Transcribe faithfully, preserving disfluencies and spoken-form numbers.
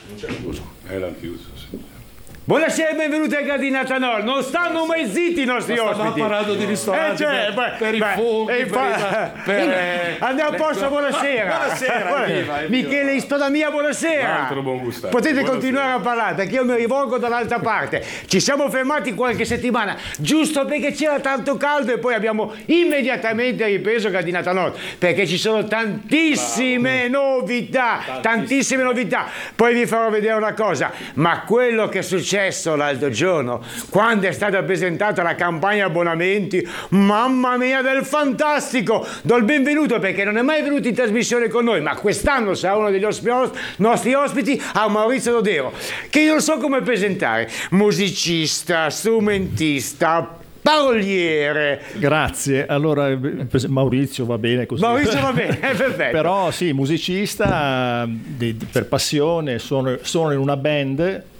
Era chiuso, sì. Buonasera e benvenuti a Gardinata Nord. Non stanno mai zitti i nostri Ma ospiti. stiamo parlando di ristoranti, Eh, cioè, per, beh, per i beh, funghi, eh, per, fa- i, per eh, Andiamo a posto, buonasera. Buonasera, evviva, evviva. Michele Istodamia, buonasera. Un altro buon gustato. Potete Buonasera. continuare a parlare perché io mi rivolgo dall'altra parte. Ci siamo fermati qualche settimana, giusto perché c'era tanto caldo e poi abbiamo immediatamente ripreso Gardinata Nord perché ci sono tantissime novità, tantissime. tantissime novità. Poi vi farò vedere una cosa, ma quello che è successo l'altro giorno, quando è stata presentata la campagna abbonamenti, mamma mia del fantastico, do il benvenuto perché non è mai venuto in trasmissione con noi, ma quest'anno sarà uno degli ospi- nostri ospiti, a Maurizio Dodero, che io non so come presentare, musicista, strumentista, paroliere. Grazie. Allora Maurizio va bene così. Maurizio va bene, è perfetto. Però sì, musicista di, di, per passione, sono, sono in una band